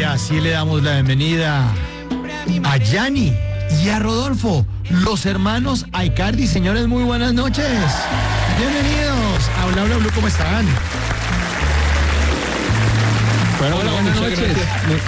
así le damos la bienvenida a Yanni y a Rodolfo, los hermanos Aicardi. Señores, muy buenas noches. Bienvenidos a Bla Bla Blue, ¿cómo están? Bueno, hola, buenas noches.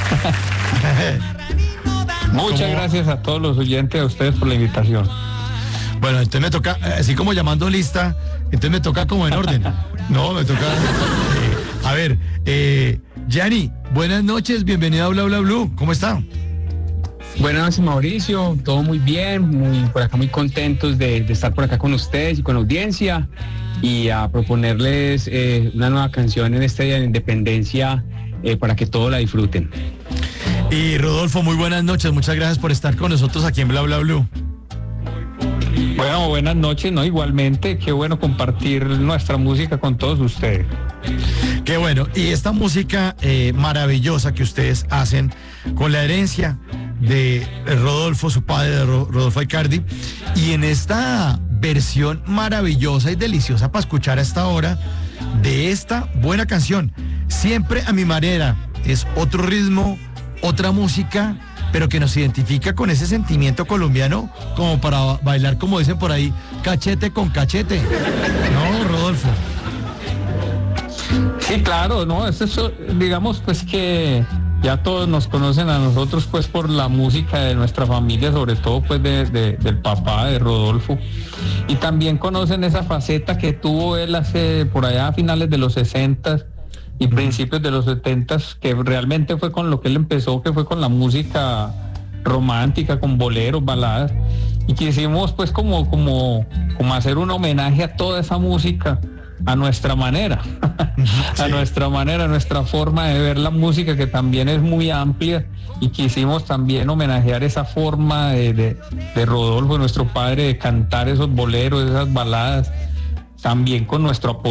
Muchas gracias a todos los oyentes, a ustedes por la invitación. Bueno, entonces me toca, así como llamando lista, entonces me toca como en orden. No, me toca... a ver, Yanni, buenas noches, bienvenido a Bla Bla Blue, ¿cómo está? Buenas noches, Mauricio, todo muy bien, por acá muy contentos de estar por acá con ustedes y con la audiencia y a proponerles una nueva canción en este Día de la Independencia para que todos la disfruten. Y Rodolfo, muy buenas noches, muchas gracias por estar con nosotros aquí en Bla Bla Blue. Bueno, buenas noches, ¿no? Igualmente, qué bueno compartir nuestra música con todos ustedes. Qué bueno, y esta música maravillosa que ustedes hacen con la herencia de Rodolfo, su padre, de Rodolfo Aicardi, y en esta versión maravillosa y deliciosa para escuchar a esta hora de esta buena canción, Siempre a mi manera, es otro ritmo, otra música, pero que nos identifica con ese sentimiento colombiano como para bailar, como dicen por ahí, cachete con cachete, ¿no, Rodolfo? Sí, claro, ¿no? Eso, digamos, pues que ya todos nos conocen a nosotros, pues, por la música de nuestra familia, sobre todo, pues, del papá de Rodolfo. Y también conocen esa faceta que tuvo él hace, por allá a finales de los 60 y principios de los 70, que realmente fue con lo que él empezó, que fue con la música romántica, con boleros, baladas. Y quisimos, pues, como hacer un homenaje a toda esa música, a nuestra manera, sí. A nuestra manera, a nuestra forma de ver la música, que también es muy amplia, y quisimos también homenajear esa forma de Rodolfo, nuestro padre, de cantar esos boleros, esas baladas, también con nuestro apoyo